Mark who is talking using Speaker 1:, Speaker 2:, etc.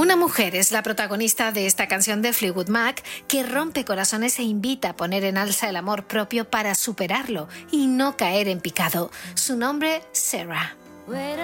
Speaker 1: Una mujer es la protagonista de esta canción de Fleetwood Mac que rompe corazones e invita a poner en alza el amor propio para superarlo y no caer en picado. Su nombre, Sarah.